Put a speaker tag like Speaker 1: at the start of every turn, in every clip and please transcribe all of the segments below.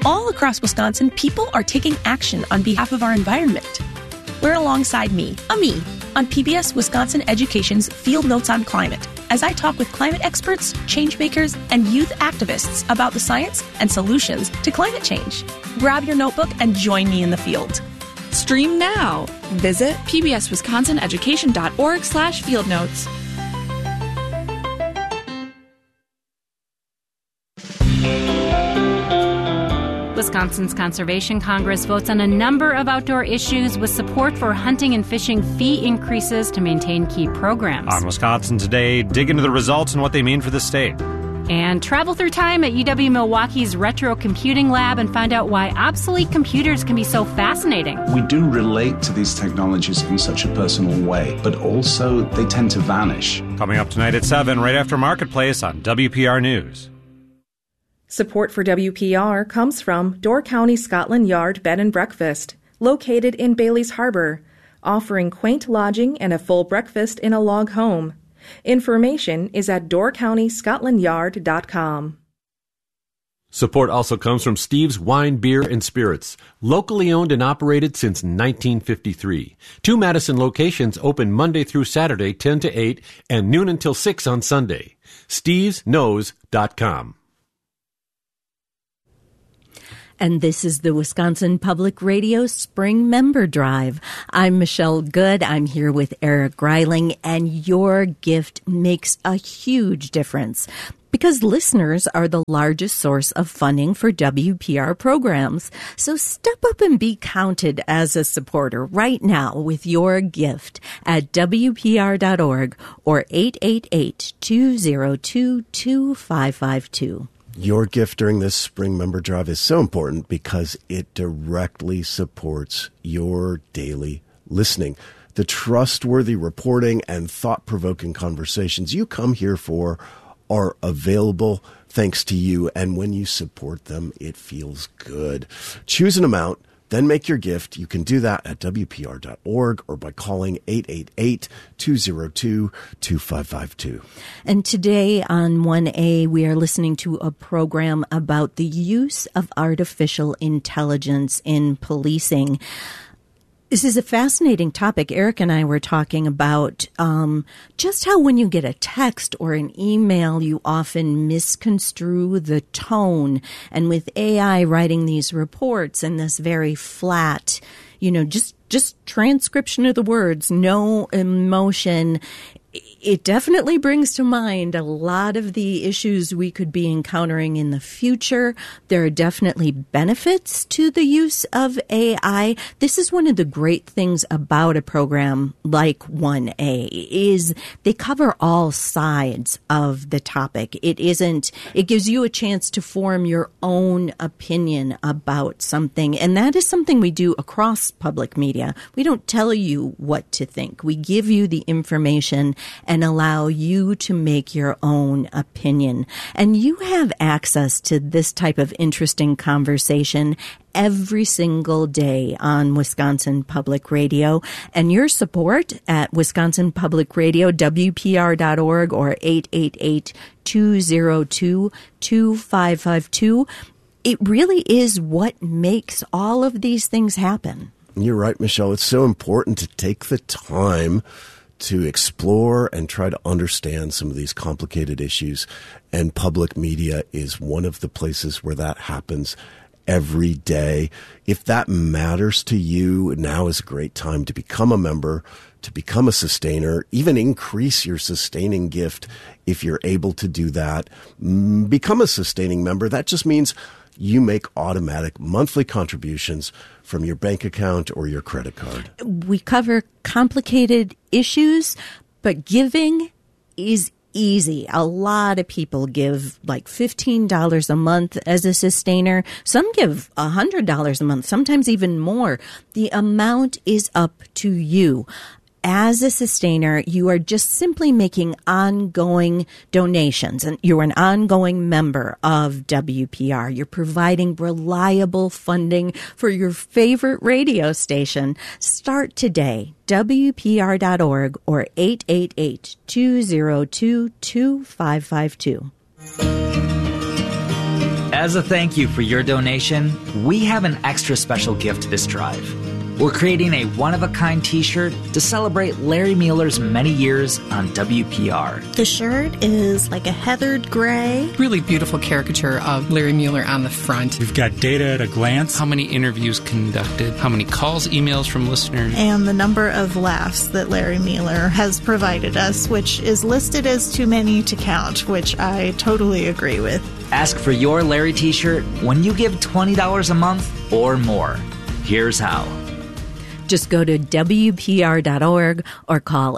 Speaker 1: All across Wisconsin, people are taking action on behalf of our environment. We're alongside me, Ami, on PBS Wisconsin Education's Field Notes on Climate, as I talk with climate experts, changemakers, and youth activists about the science and solutions to climate change. Grab your notebook and join me in the field.
Speaker 2: Stream now. Visit pbswisconsineducation.org/fieldnotes.
Speaker 3: Wisconsin's Conservation Congress votes on a number of outdoor issues with support for hunting and fishing fee increases to maintain key programs.
Speaker 4: On Wisconsin Today, dig into the results and what they mean for the state.
Speaker 3: And travel through time at UW-Milwaukee's Retro Computing Lab and find out why obsolete computers can be so fascinating.
Speaker 5: We do relate to these technologies in such a personal way, but also they tend to vanish.
Speaker 4: Coming up tonight at 7, right after Marketplace on WPR News.
Speaker 6: Support for WPR comes from Door County Scotland Yard Bed and Breakfast, located in Bailey's Harbor, offering quaint lodging and a full breakfast in a log home. Information is at doorcountyscotlandyard.com.
Speaker 7: Support also comes from Steve's Wine, Beer, and Spirits, locally owned and operated since 1953. 2 Madison locations open Monday through Saturday, 10 to 8, and noon until 6 on Sunday. stevesknows.com.
Speaker 8: And this is the Wisconsin Public Radio Spring Member Drive. I'm Michelle Good. I'm here with Eric Greiling, and your gift makes a huge difference because listeners are the largest source of funding for WPR programs. So step up and be counted as a supporter right now with your gift at WPR.org or 888-202-2552.
Speaker 9: Your gift during this spring member drive is so important because it directly supports your daily listening. The trustworthy reporting and thought-provoking conversations you come here for are available thanks to you. And when you support them, it feels good. Choose an amount, then make your gift. You can do that at WPR.org or by calling 888-202-2552.
Speaker 8: And today on 1A, we are listening to a program about the use of artificial intelligence in policing. This is a fascinating topic. Eric and I were talking about just how when you get a text or an email, you often misconstrue the tone. And with AI writing these reports and this very flat, just transcription of the words, no emotion, it definitely brings to mind a lot of the issues we could be encountering in the future. There are definitely benefits to the use of AI. This is one of the great things about a program like 1A is they cover all sides of the topic. It gives you a chance to form your own opinion about something. And that is something we do across public media. We don't tell you what to think. We give you the information and allow you to make your own opinion. And you have access to this type of interesting conversation every single day on Wisconsin Public Radio. And your support at Wisconsin Public Radio, WPR.org or 888-202-2552, it really is what makes all of these things happen.
Speaker 9: You're right, Michelle. It's so important to take the time to explore and try to understand some of these complicated issues. And public media is one of the places where that happens every day. If that matters to you, now is a great time to become a member, to become a sustainer, even increase your sustaining gift if you're able to do that. Become a sustaining member. That just means you make automatic monthly contributions from your bank account or your credit card.
Speaker 8: We cover complicated issues, but giving is easy. A lot of people give like $15 a month as a sustainer. Some give $100 a month, sometimes even more. The amount is up to you. As a sustainer, you are just simply making ongoing donations, and you're an ongoing member of WPR. You're providing reliable funding for your favorite radio station. Start today, WPR.org or 888-202-2552.
Speaker 10: As a thank you for your donation, we have an extra special gift this drive. We're creating a one-of-a-kind t-shirt to celebrate Larry Mueller's many years on WPR.
Speaker 11: The shirt is like a heathered gray.
Speaker 2: Really beautiful caricature of Larry Mueller on the front.
Speaker 12: We've got data at a glance.
Speaker 13: How many interviews conducted, how many calls, emails from listeners.
Speaker 11: And the number of laughs that Larry Mueller has provided us, which is listed as too many to count, which I totally agree with.
Speaker 10: Ask for your Larry t-shirt when you give $20 a month or more. Here's how.
Speaker 8: Just go to WPR.org or call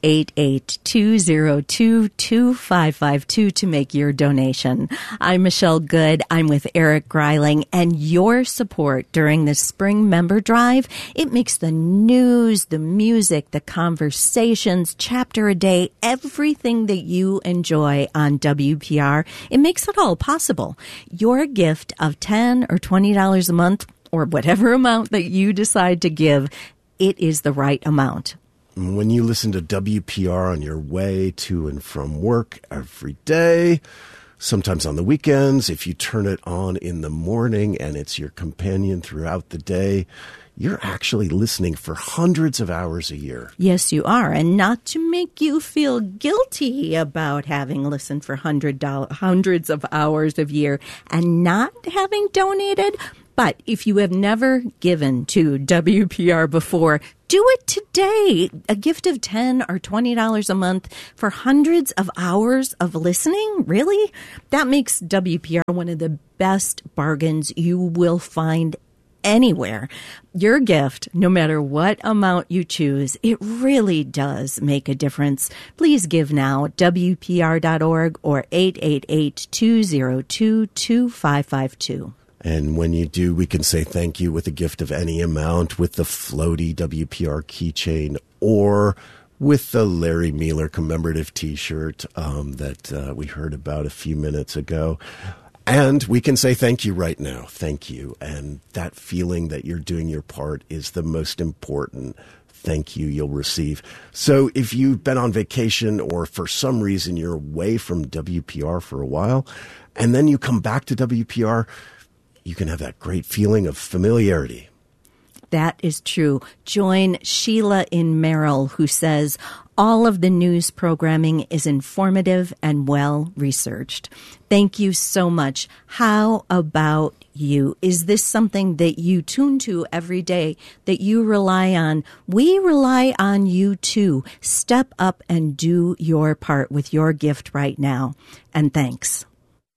Speaker 8: 888-202-2552 to make your donation. I'm Michelle Good. I'm with Eric Greiling, and your support during the spring member drive, it makes the news, the music, the conversations, chapter a day, everything that you enjoy on WPR, it makes it all possible. Your gift of $10 or $20 a month, or whatever amount that you decide to give, it is the right amount.
Speaker 9: When you listen to WPR on your way to and from work every day, sometimes on the weekends, if you turn it on in the morning and it's your companion throughout the day, you're actually listening for hundreds of hours a year.
Speaker 8: Yes, you are. And not to make you feel guilty about having listened for hundreds of hours a year and not having donated. But if you have never given to WPR before, do it today. A gift of $10 or $20 a month for hundreds of hours of listening? Really? That makes WPR one of the best bargains you will find anywhere. Your gift, no matter what amount you choose, it really does make a difference. Please give now, WPR.org or 888-202-2552.
Speaker 9: And when you do, we can say thank you with a gift of any amount, with the floaty WPR keychain or with the Larry Mueller commemorative T-shirt that we heard about a few minutes ago. And we can say thank you right now. Thank you. And that feeling that you're doing your part is the most important thank you you'll receive. So if you've been on vacation or for some reason you're away from WPR for a while, and then you come back to WPR, you can have that great feeling of familiarity.
Speaker 8: That is true. Join Sheila in Merrill, who says, all of the news programming is informative and well-researched. Thank you so much. How about you? Is this something that you tune to every day, that you rely on? We rely on you too. Step up and do your part with your gift right now. And thanks.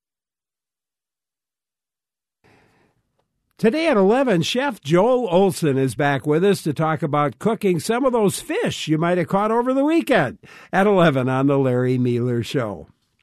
Speaker 14: Today at 11, Chef Joel Olson is back with us to talk about cooking some of those fish you might have caught over the weekend at 11 on The Larry Mueller Show.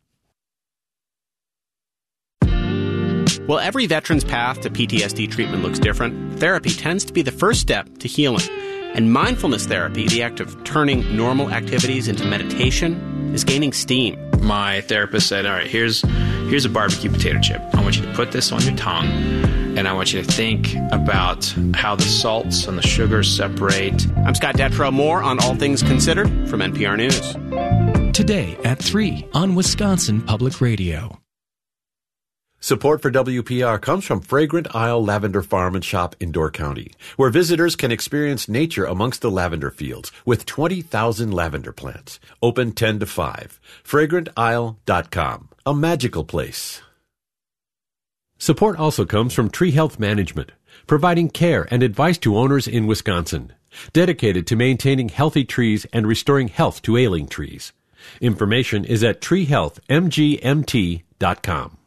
Speaker 15: While every veteran's path to PTSD treatment looks different, therapy tends to be the first step to healing. And mindfulness therapy, the act of turning normal activities into meditation, is gaining steam.
Speaker 16: My therapist said, all right, here's a barbecue potato chip. I want you to put this on your tongue, and I want you to think about how the salts and the sugars separate.
Speaker 15: I'm Scott Detrow. More on All Things Considered from NPR News.
Speaker 17: Today at 3 on Wisconsin Public Radio.
Speaker 7: Support for WPR comes from Fragrant Isle Lavender Farm and Shop in Door County, where visitors can experience nature amongst the lavender fields with 20,000 lavender plants. Open 10 to 5. FragrantIsle.com. A magical place. Support also comes from Tree Health Management, providing care and advice to owners in Wisconsin, dedicated to maintaining healthy trees and restoring health to ailing trees. Information is at treehealthmgmt.com.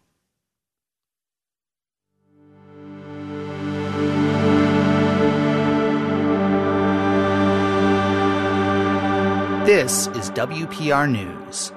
Speaker 18: This is WPR News.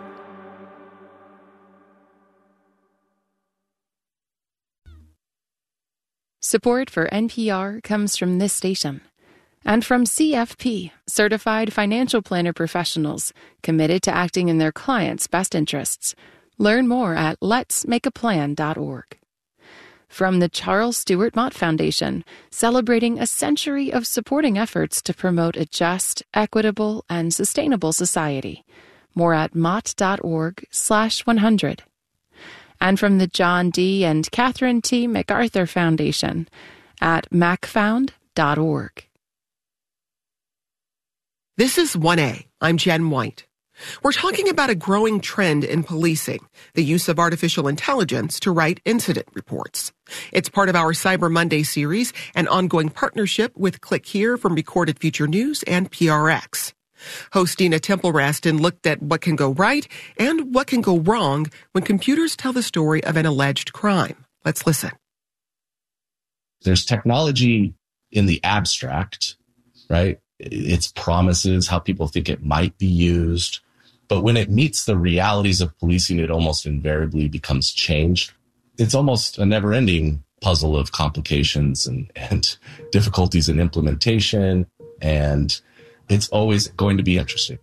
Speaker 19: Support for NPR comes from this station and from CFP, Certified Financial Planner Professionals, committed to acting in their clients' best interests. Learn more at letsmakeaplan.org. From the Charles Stewart Mott Foundation, celebrating a century of supporting efforts to promote a just, equitable, and sustainable society. More at mott.org/100. and from the John D. and Catherine T. MacArthur Foundation at macfound.org.
Speaker 12: This is 1A. I'm Jen White. We're talking about a growing trend in policing, the use of artificial intelligence to write incident reports. It's part of our Cyber Monday series, an ongoing partnership with Click Here from Recorded Future News and PRX. Host Dina Temple-Raston looked at what can go right and what can go wrong when computers tell the story of an alleged crime. Let's listen.
Speaker 20: There's technology in the abstract, right? Its promises, how people think it might be used. But when it meets the realities of policing, it almost invariably becomes changed. It's almost a never-ending puzzle of complications and difficulties in implementation, and it's always going to be interesting.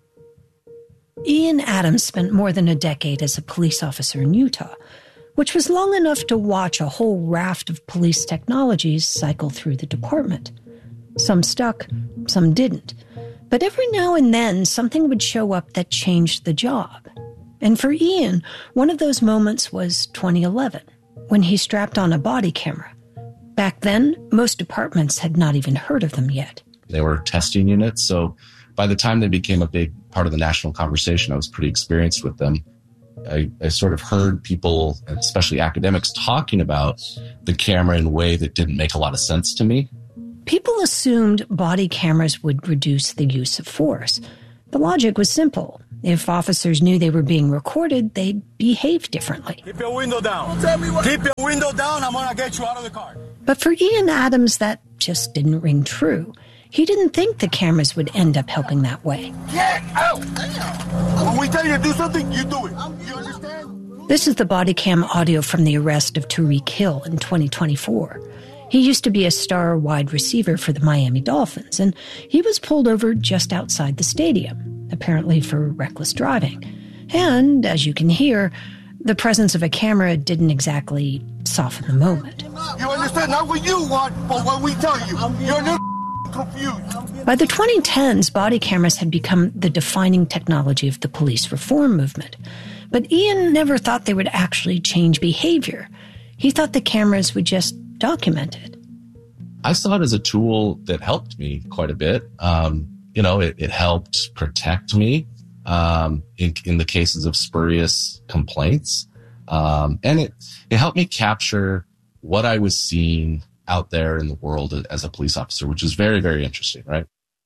Speaker 21: Ian Adams spent more than a decade as a police officer in Utah, which was long enough to watch a whole raft of police technologies cycle through the department. Some stuck, some didn't. But every now and then, something would show up that changed the job. And for Ian, one of those moments was 2011, when he strapped on a body camera. Back then, most departments had not even heard of them yet.
Speaker 20: They were testing units, so by the time they became a big part of the national conversation, I was pretty experienced with them. I sort of heard people, especially academics, talking about the camera in a way that didn't make a lot of sense to me.
Speaker 21: People assumed body cameras would reduce the use of force. The logic was simple. If officers knew they were being recorded, they'd behave differently.
Speaker 22: Keep your window down. Keep your window down. I'm going to get you out of the car.
Speaker 21: But for Ian Adams, that just didn't ring true. He didn't think the cameras would end up helping that way.
Speaker 22: Get out! When we tell you to do something, you do it. You understand?
Speaker 21: This is the body cam audio from the arrest of Tariq Hill in 2024. He used to be a star wide receiver for the Miami Dolphins, and he was pulled over just outside the stadium, apparently for reckless driving. And, as you can hear, the presence of a camera didn't exactly soften the moment.
Speaker 22: You understand? Not what you want, but what we tell you. You're not confused.
Speaker 21: By the 2010s, body cameras had become the defining technology of the police reform movement. But Ian never thought they would actually change behavior. He thought the cameras would just document it.
Speaker 20: I saw it as a tool that helped me quite a bit. It helped protect me in the cases of spurious complaints. And it helped me capture what I was seeing out there in the world as a police officer, which is very, very interesting, right?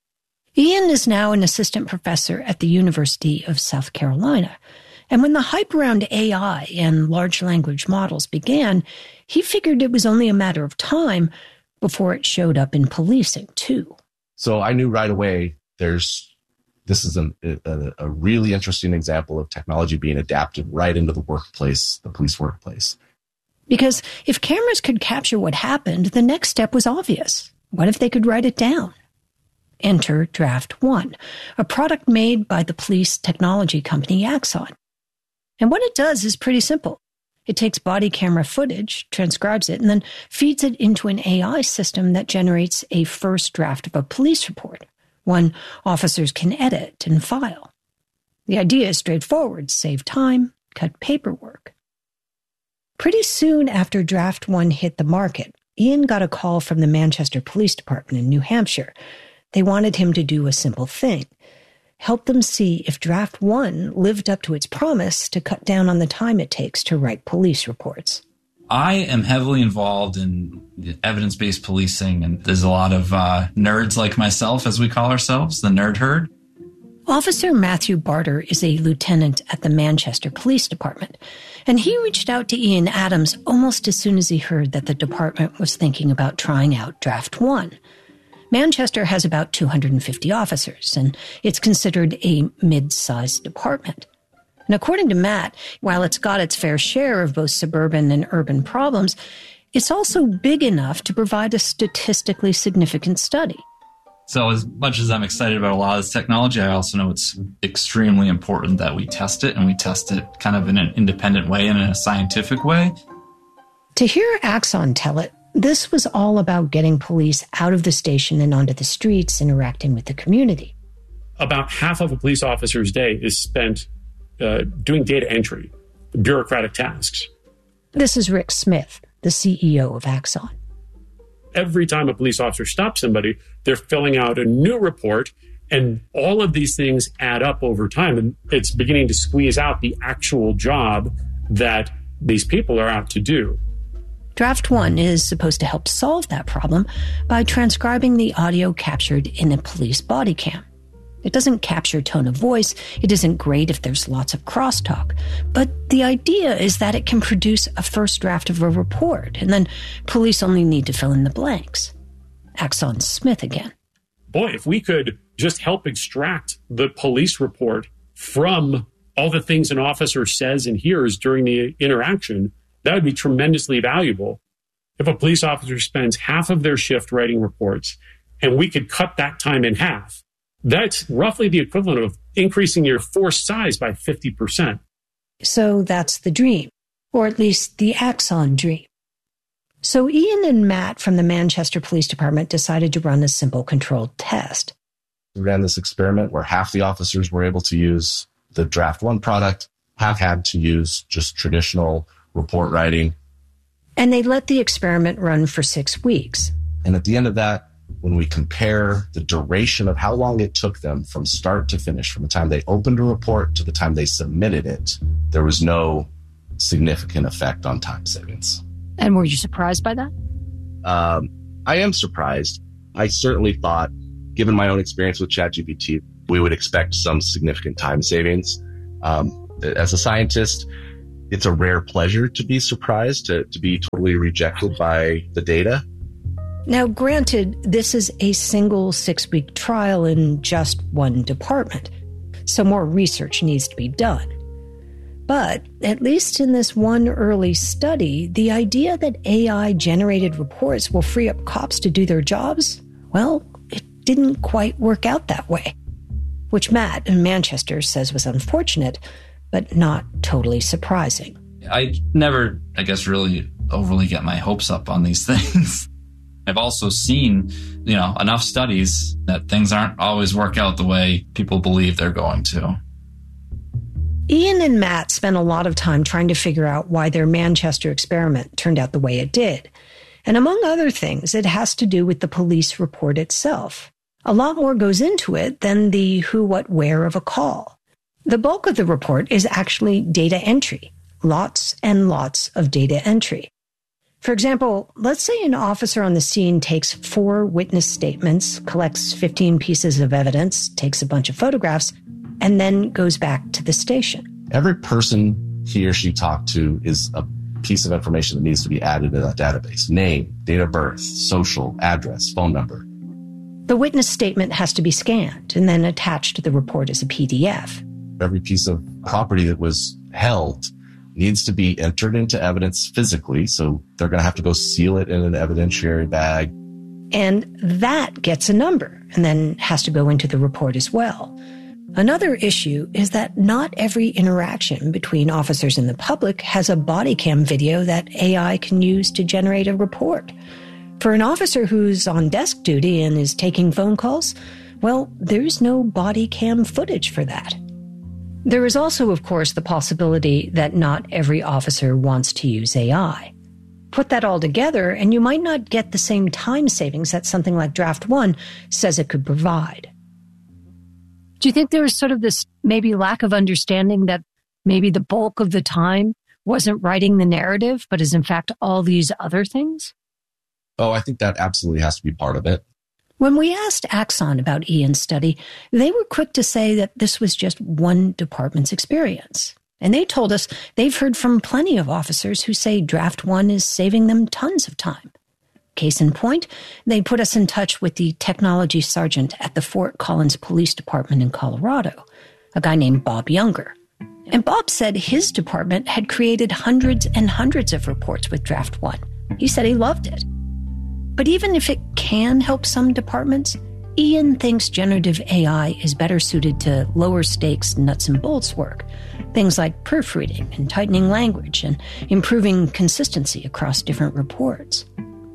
Speaker 21: Ian is now an assistant professor at the University of South Carolina. And when the hype around AI and large language models began, he figured it was only a matter of time before it showed up in policing, too.
Speaker 20: So I knew right away this is a really interesting example of technology being adapted right into the workplace, the police workplace.
Speaker 21: Because if cameras could capture what happened, the next step was obvious. What if they could write it down? Enter Draft One, a product made by the police technology company Axon. And what it does is pretty simple. It takes body camera footage, transcribes it, and then feeds it into an AI system that generates a first draft of a police report, one officers can edit and file. The idea is straightforward: save time, cut paperwork. Pretty soon after Draft One hit the market, Ian got a call from the Manchester Police Department in New Hampshire. They wanted him to do a simple thing: help them see if Draft One lived up to its promise to cut down on the time it takes to write police reports.
Speaker 23: I am heavily involved in evidence-based policing, and there's a lot of nerds like myself, as we call ourselves, the nerd herd.
Speaker 21: Officer Matthew Barter is a lieutenant at the Manchester Police Department, and he reached out to Ian Adams almost as soon as he heard that the department was thinking about trying out Draft One. Manchester has about 250 officers, and it's considered a mid-sized department. And according to Matt, while it's got its fair share of both suburban and urban problems, it's also big enough to provide a statistically significant study.
Speaker 23: So as much as I'm excited about a lot of this technology, I also know it's extremely important that we test it, and we test it kind of in an independent way and in a scientific way.
Speaker 21: To hear Axon tell it, this was all about getting police out of the station and onto the streets, interacting with the community.
Speaker 24: About half of a police officer's day is spent doing data entry, bureaucratic tasks.
Speaker 21: This is Rick Smith, the CEO of Axon.
Speaker 24: Every time a police officer stops somebody, they're filling out a new report, and all of these things add up over time, and it's beginning to squeeze out the actual job that these people are out to do.
Speaker 21: Draft One is supposed to help solve that problem by transcribing the audio captured in a police body cam. It doesn't capture tone of voice. It isn't great if there's lots of crosstalk. But the idea is that it can produce a first draft of a report, and then police only need to fill in the blanks. Axon Smith again.
Speaker 24: Boy, if we could just help extract the police report from all the things an officer says and hears during the interaction, that would be tremendously valuable. If a police officer spends half of their shift writing reports, and we could cut that time in half, that's roughly the equivalent of increasing your force size by 50%.
Speaker 21: So that's the dream, or at least the Axon dream. So Ian and Matt from the Manchester Police Department decided to run a simple controlled test.
Speaker 20: We ran this experiment where half the officers were able to use the Draft One product, half had to use just traditional report writing.
Speaker 21: And they let the experiment run for 6 weeks.
Speaker 20: And at the end of that, when we compare the duration of how long it took them from start to finish, from the time they opened a report to the time they submitted it, there was no significant effect on time savings.
Speaker 21: And were you surprised by that?
Speaker 20: I am surprised. I certainly thought, given my own experience with ChatGPT, we would expect some significant time savings. As a scientist, it's a rare pleasure to be surprised, to be totally rejected by the data.
Speaker 21: Now, granted, this is a single 6-week trial in just one department, so more research needs to be done. But at least in this one early study, the idea that AI-generated reports will free up cops to do their jobs, well, it didn't quite work out that way, which Matt in Manchester says was unfortunate, but not totally surprising.
Speaker 23: I never, really overly get my hopes up on these things. I've also seen, enough studies that things aren't always work out the way people believe they're going to.
Speaker 21: Ian and Matt spent a lot of time trying to figure out why their Manchester experiment turned out the way it did. And among other things, it has to do with the police report itself. A lot more goes into it than the who, what, where of a call. The bulk of the report is actually data entry. Lots and lots of data entry. For example, let's say an officer on the scene takes 4 witness statements, collects 15 pieces of evidence, takes a bunch of photographs, and then goes back to the station.
Speaker 20: Every person he or she talked to is a piece of information that needs to be added to that database. Name, date of birth, social, address, phone number.
Speaker 21: The witness statement has to be scanned and then attached to the report as a PDF.
Speaker 20: Every piece of property that was held needs to be entered into evidence physically, so they're going to have to go seal it in an evidentiary bag.
Speaker 21: And that gets a number and then has to go into the report as well. Another issue is that not every interaction between officers and the public has a body cam video that AI can use to generate a report. For an officer who's on desk duty and is taking phone calls, well, there's no body cam footage for that. There is also, of course, the possibility that not every officer wants to use AI. Put that all together, and you might not get the same time savings that something like Draft One says it could provide. Do you think there was sort of this maybe lack of understanding that maybe the bulk of the time wasn't writing the narrative, but is in fact all these other things?
Speaker 20: Oh, I think that absolutely has to be part of it.
Speaker 21: When we asked Axon about Ian's study, they were quick to say that this was just one department's experience. And they told us they've heard from plenty of officers who say Draft One is saving them tons of time. Case in point, they put us in touch with the technology sergeant at the Fort Collins Police Department in Colorado, a guy named Bob Younger. And Bob said his department had created hundreds and hundreds of reports with Draft One. He said he loved it. But even if it can help some departments, Ian thinks generative AI is better suited to lower stakes nuts and bolts work, things like proofreading and tightening language and improving consistency across different reports.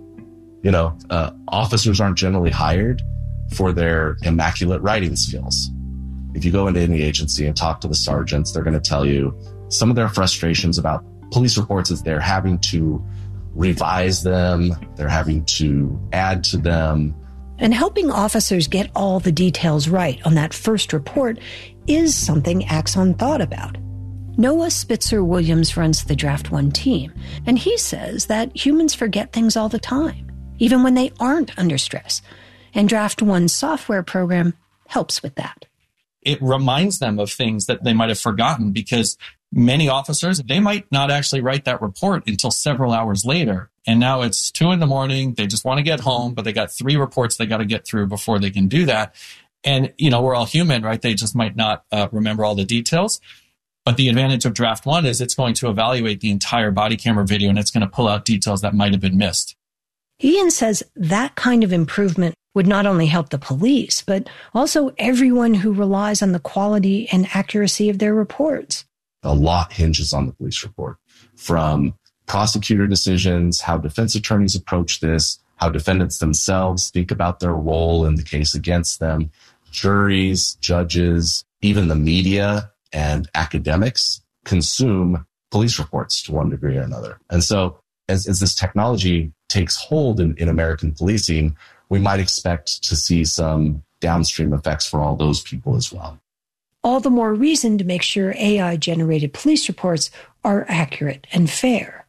Speaker 20: Officers aren't generally hired for their immaculate writing skills. If you go into any agency and talk to the sergeants, they're going to tell you some of their frustrations about police reports is they're having to revise them, they're having to add to them.
Speaker 21: And helping officers get all the details right on that first report is something Axon thought about. Noah Spitzer-Williams runs the Draft One team, and he says that humans forget things all the time, even when they aren't under stress. And Draft One's software program helps with that.
Speaker 1: It reminds them of things that they might have forgotten, because many officers, they might not actually write that report until several hours later. And now it's 2 a.m. They just want to get home, but they got 3 reports they got to get through before they can do that. And, we're all human, right? They just might not remember all the details. But the advantage of Draft One is it's going to evaluate the entire body camera video, and it's going to pull out details that might have been missed.
Speaker 21: Ian says that kind of improvement would not only help the police, but also everyone who relies on the quality and accuracy of their reports.
Speaker 20: A lot hinges on the police report, from prosecutor decisions, how defense attorneys approach this, how defendants themselves think about their role in the case against them, juries, judges, even the media and academics consume police reports to one degree or another. And so as this technology takes hold in American policing, we might expect to see some downstream effects for all those people as well.
Speaker 21: All the more reason to make sure AI-generated police reports are accurate and fair.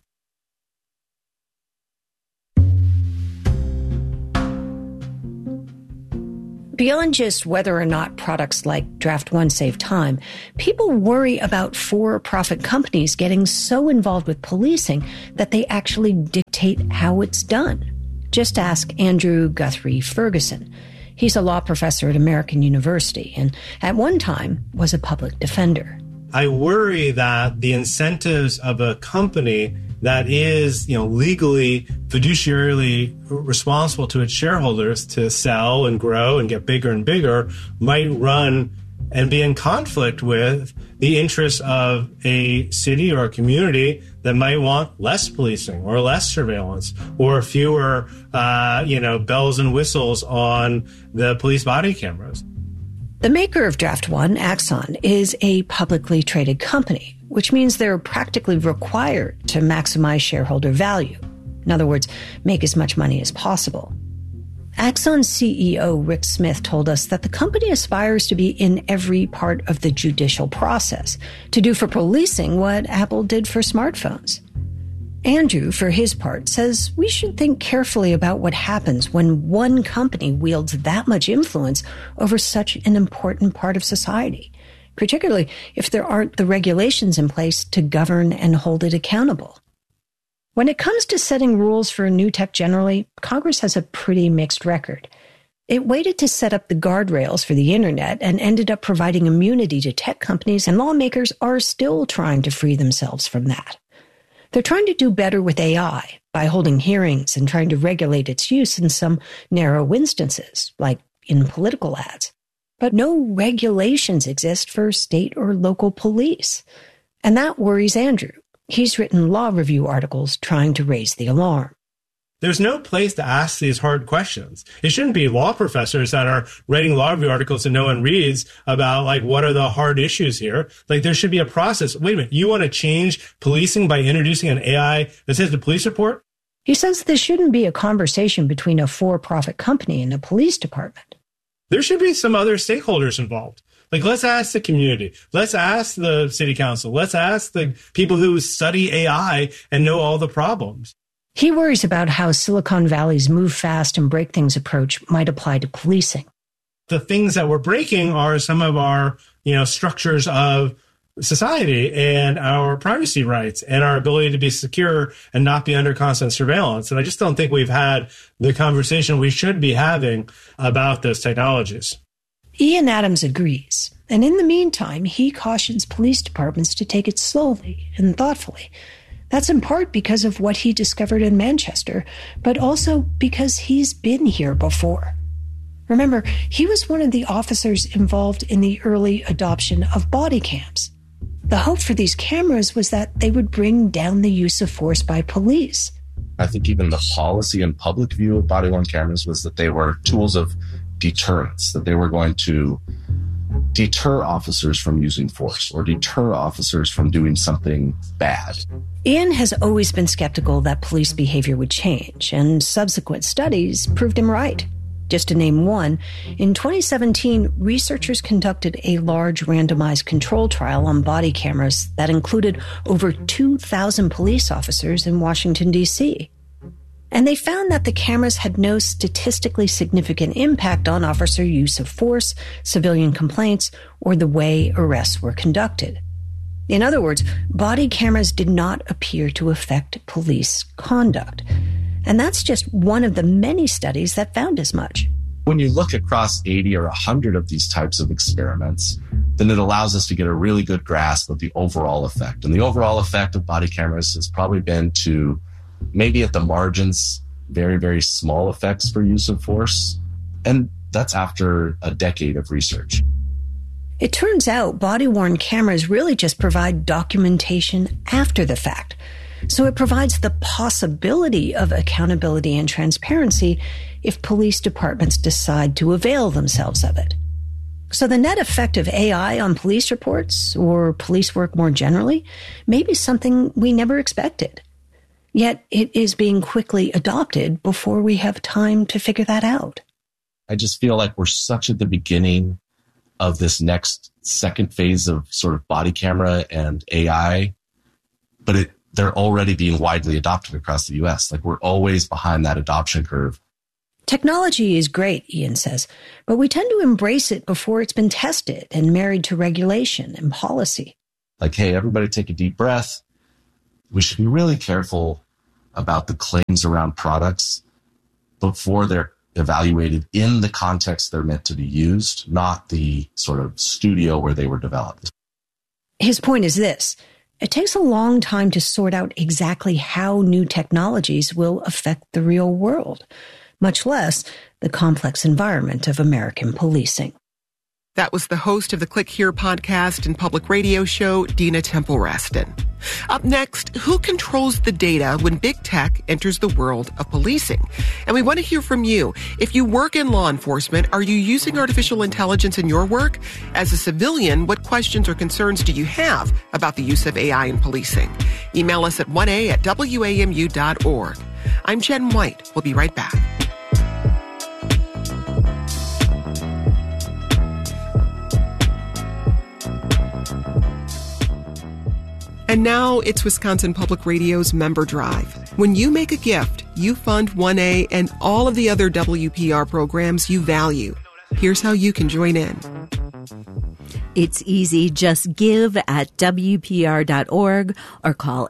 Speaker 21: Beyond just whether or not products like Draft One save time, people worry about for-profit companies getting so involved with policing that they actually dictate how it's done. Just ask Andrew Guthrie Ferguson. He's a law professor at American University and at one time was a public defender.
Speaker 3: I worry that the incentives of a company that is, legally, fiduciarily responsible to its shareholders to sell and grow and get bigger and bigger might run and be in conflict with the interests of a city or a community that might want less policing or less surveillance or fewer, bells and whistles on the police body cameras.
Speaker 21: The maker of Draft One, Axon, is a publicly traded company, which means they're practically required to maximize shareholder value. In other words, make as much money as possible. Axon's CEO, Rick Smith, told us that the company aspires to be in every part of the judicial process, to do for policing what Apple did for smartphones. Andrew, for his part, says we should think carefully about what happens when one company wields that much influence over such an important part of society, particularly if there aren't the regulations in place to govern and hold it accountable. When it comes to setting rules for new tech generally, Congress has a pretty mixed record. It waited to set up the guardrails for the internet and ended up providing immunity to tech companies, and lawmakers are still trying to free themselves from that. They're trying to do better with AI by holding hearings and trying to regulate its use in some narrow instances, like in political ads. But no regulations exist for state or local police. And that worries Andrew. He's written law review articles trying to raise the alarm.
Speaker 3: There's no place to ask these hard questions. It shouldn't be law professors that are writing law review articles that no one reads about, what are the hard issues here? There should be a process. Wait a minute. You want to change policing by introducing an AI that says the police report?
Speaker 21: He says this shouldn't be a conversation between a for-profit company and a police department.
Speaker 3: There should be some other stakeholders involved. Let's ask the community. Let's ask the city council. Let's ask the people who study AI and know all the problems.
Speaker 21: He worries about how Silicon Valley's move fast and break things approach might apply to policing.
Speaker 3: The things that we're breaking are some of our, structures of society and our privacy rights and our ability to be secure and not be under constant surveillance. And I just don't think we've had the conversation we should be having about those technologies.
Speaker 21: Ian Adams agrees. And in the meantime, he cautions police departments to take it slowly and thoughtfully. That's in part because of what he discovered in Manchester, but also because he's been here before. Remember, he was one of the officers involved in the early adoption of body cams. The hope for these cameras was that they would bring down the use of force by police.
Speaker 20: I think even the policy and public view of body-worn cameras was that they were tools of deterrence, that they were going to deter officers from using force or deter officers from doing something bad.
Speaker 21: Ian has always been skeptical that police behavior would change, and subsequent studies proved him right. Just to name one, in 2017, researchers conducted a large randomized control trial on body cameras that included over 2,000 police officers in Washington, D.C. And they found that the cameras had no statistically significant impact on officer use of force, civilian complaints, or the way arrests were conducted. In other words, body cameras did not appear to affect police conduct. And that's just one of the many studies that found as much.
Speaker 20: When you look across 80 or 100 of these types of experiments, then it allows us to get a really good grasp of the overall effect. And the overall effect of body cameras has probably been to maybe at the margins, very, very small effects for use of force. And that's after a decade of research.
Speaker 21: It turns out body-worn cameras really just provide documentation after the fact. So it provides the possibility of accountability and transparency if police departments decide to avail themselves of it. So the net effect of AI on police reports or police work more generally may be something we never expected. Yet it is being quickly adopted before we have time to figure that out.
Speaker 20: I just feel like we're such at the beginning of this next second phase of sort of body camera and AI, but they're already being widely adopted across the U.S. Like, we're always behind that adoption curve.
Speaker 21: Technology is great, Ian says, but we tend to embrace it before it's been tested and married to regulation and policy.
Speaker 20: Like, hey, everybody take a deep breath. We should be really careful about the claims around products before they're evaluated in the context they're meant to be used, not the sort of studio where they were developed.
Speaker 21: His point is this. It takes a long time to sort out exactly how new technologies will affect the real world, much less the complex environment of American policing.
Speaker 12: That was the host of the Click Here podcast and public radio show, Dina Temple-Raston. Up next, who controls the data when big tech enters the world of policing? And we want to hear from you. If you work in law enforcement, are you using artificial intelligence in your work? As a civilian, what questions or concerns do you have about the use of AI in policing? Email us at 1a@wamu.org. I'm Jen White. We'll be right back. And now it's Wisconsin Public Radio's Member Drive. When you make a gift, you fund 1A and all of the other WPR programs you value. Here's how you can join in.
Speaker 8: It's easy. Just give at WPR.org or call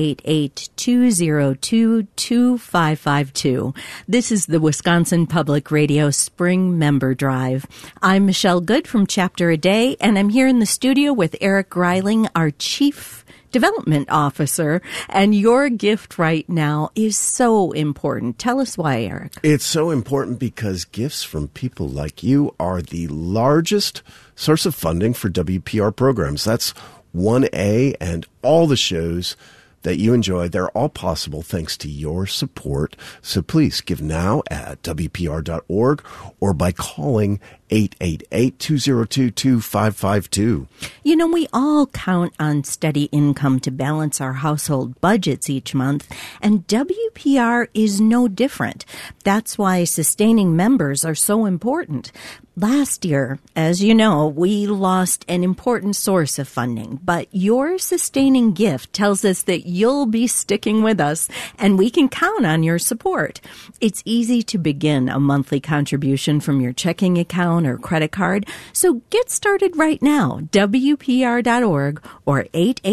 Speaker 8: 888-202-2552. This is the Wisconsin Public Radio Spring Member Drive. I'm Michelle Good from Chapter a Day, and I'm here in the studio with Eric Greiling, our Chief Development Officer, and your gift right now is so important. Tell us why, Eric.
Speaker 9: It's so important because gifts from people like you are the largest source of funding for WPR programs. That's 1A and all the shows that you enjoy. They're all possible thanks to your support. So please give now at WPR.org or by calling 888-202-2552.
Speaker 8: You know, we all count on steady income to balance our household budgets each month, and WPR is no different. That's why sustaining members are so important. Last year, as you know, we lost an important source of funding, but your sustaining gift tells us that you'll be sticking with us, and we can count on your support. It's easy to begin a monthly contribution from your checking account or credit card, so get started right now. WPR.org or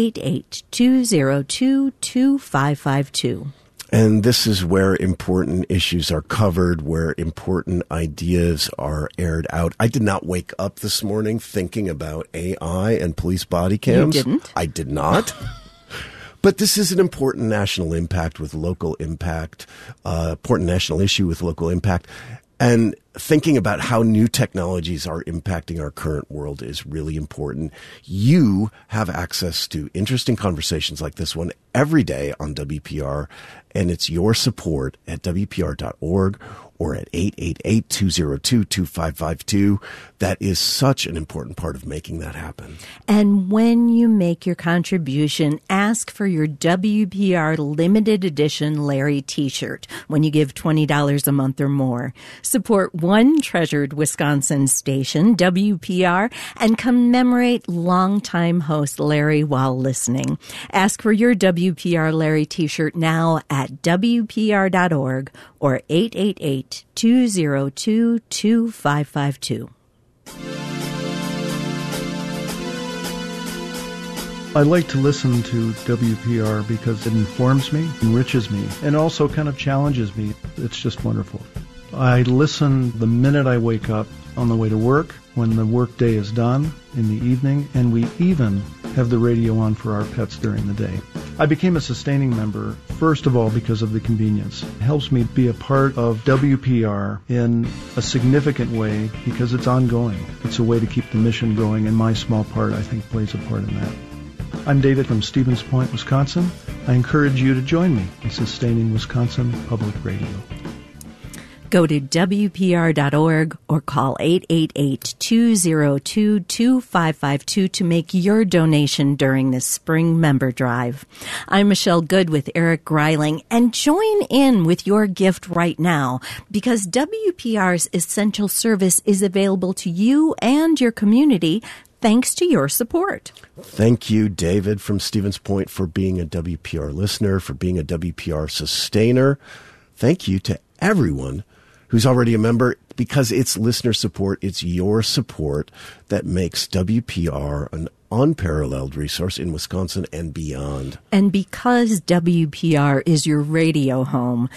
Speaker 8: 888-202-2552.
Speaker 9: And this is where important issues are covered, where important ideas are aired out. I did not wake up this morning thinking about AI and police body cams.
Speaker 8: You didn't?
Speaker 9: I did not. But this is an important national impact with local impact, important national issue with local impact. And thinking about how new technologies are impacting our current world is really important. You have access to interesting conversations like this one every day on WPR, and it's your support at WPR.org or at 888-202-2552 that is such an important part of making that happen.
Speaker 8: And when you make your contribution, ask for your WPR limited edition Larry t-shirt when you give $20 a month or more. Support one treasured Wisconsin station, WPR, and commemorate longtime host Larry while listening. Ask for your WPR Larry t-shirt now at WPR.org or 888-202-2552.
Speaker 2: I like to listen to WPR because it informs me, enriches me, and also kind of challenges me. It's just wonderful. I listen the minute I wake up, on the way to work, when the workday is done, in the evening, and we even have the radio on for our pets during the day. I became a sustaining member, first of all, because of the convenience. It helps me be a part of WPR in a significant way because it's ongoing. It's a way to keep the mission going, and my small part, I think, plays a part in that. I'm David from Stevens Point, Wisconsin. I encourage you to join me in sustaining Wisconsin Public Radio.
Speaker 8: Go to WPR.org or call 888-202-2552 to make your donation during this spring member drive. I'm Michelle Good with Eric Greiling, and join in with your gift right now because WPR's essential service is available to you and your community thanks to your support.
Speaker 9: Thank you, David from Stevens Point, for being a WPR listener, for being a WPR sustainer. Thank you to everyone who's already a member, because it's listener support, it's your support that makes WPR an unparalleled resource in Wisconsin and beyond.
Speaker 8: And because WPR is your radio home,